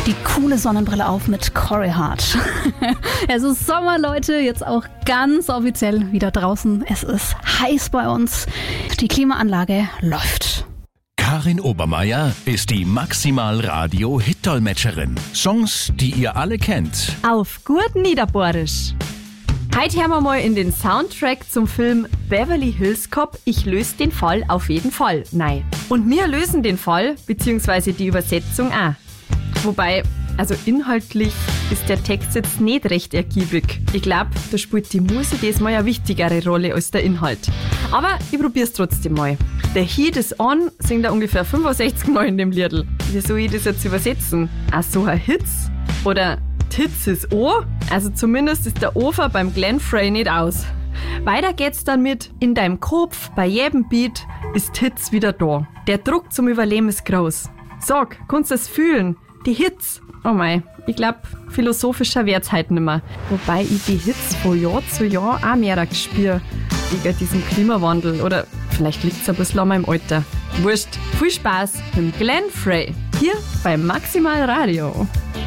die coole Sonnenbrille auf mit Corey Hart. Es ist Sommer, Leute, jetzt auch ganz offiziell wieder draußen. Es ist heiß bei uns. Die Klimaanlage läuft. Karin Obermeier ist die Maximal-Radio-Hit-Dolmetscherin. Songs, die ihr alle kennt. Auf gut Niederbohrisch. Heute hören wir mal in den Soundtrack zum Film Beverly Hills Cop. Ich löse den Fall auf jeden Fall. Nein. Und wir lösen den Fall, beziehungsweise die Übersetzung auch. Wobei, also inhaltlich ist der Text jetzt nicht recht ergiebig. Ich glaube, da spielt die Musik diesmal eine wichtigere Rolle als der Inhalt. Aber ich probier's trotzdem mal. Der Heat is on singt er ungefähr 65 Mal in dem Liedl. Wie soll ich das jetzt übersetzen? Ach so, ein Hitz? Oder Titz is O? Also zumindest ist der Ofer beim Glenn Frey nicht aus. Weiter geht's dann mit: In deinem Kopf, bei jedem Beat, ist Hitz wieder da. Der Druck zum Überleben ist groß. Sag, kannst du das fühlen? Die Hits. Oh mei, ich glaub, philosophischer wird's halt nimmer. Wobei ich die Hits von Jahr zu Jahr auch mehr spüre. Wegen diesem Klimawandel. Oder vielleicht liegt's ein bisschen an meinem Alter. Wurscht. Viel Spaß mit Glenn Frey. Hier bei Maximal Radio.